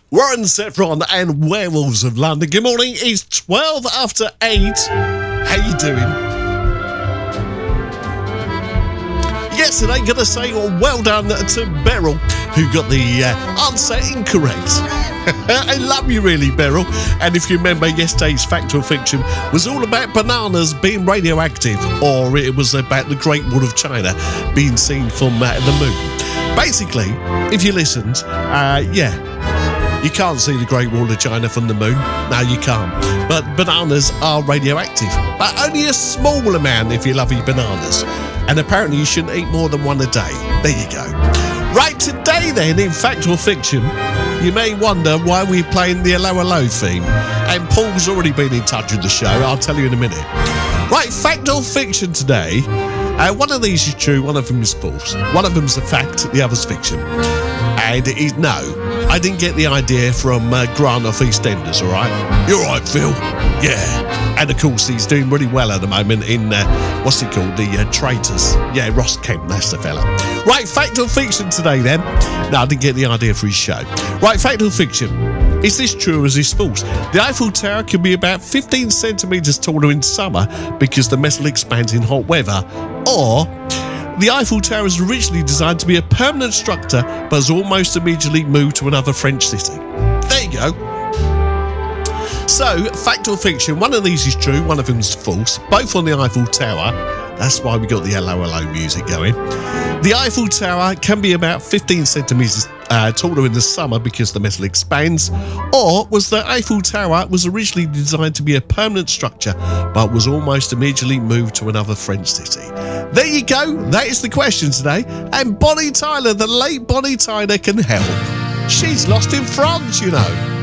Warren Zevon and Werewolves of London. Good morning. It's 12 after 8. How you doing? Yesterday, gonna say well done to Beryl, who got the answer incorrect. I love you really, Beryl. And if you remember, yesterday's Fact or Fiction was all about bananas being radioactive, or it was about the Great Wall of China being seen from the moon. Basically, if you listened, you can't see the Great Wall of China from the moon. No, you can't. But bananas are radioactive. But only a small amount if you love your bananas. And apparently you shouldn't eat more than one a day. There you go. Right, today then, in Fact or Fiction, you may wonder why we're playing the Hello Hello theme. And Paul's already been in touch with the show. I'll tell you in a minute. Right, Fact or Fiction today. One of these is true, one of them is false. One of them's a fact, the other's fiction. And no, I didn't get the idea from Grant off EastEnders, all right? You're all right, Phil? Yeah. And of course, he's doing really well at the moment in, what's it called? The Traitors. Yeah, Ross Kemp, that's the fella. Right, Fact or Fiction today then. No, I didn't get the idea for his show. Right, Fact or Fiction. Is this true or is this false? The Eiffel Tower can be about 15 centimetres taller in summer because the metal expands in hot weather. Or the Eiffel Tower was originally designed to be a permanent structure but has almost immediately moved to another French city. There you go. So, fact or fiction, one of these is true, one of them's false, both on the Eiffel Tower. That's why we got the Hello Hello music going. The Eiffel Tower can be about 15 centimetres taller in the summer because the metal expands. Or was the Eiffel Tower was originally designed to be a permanent structure but was almost immediately moved to another French city? There you go. That is the question today. And Bonnie Tyler, the late Bonnie Tyler, can help. She's lost in France, you know.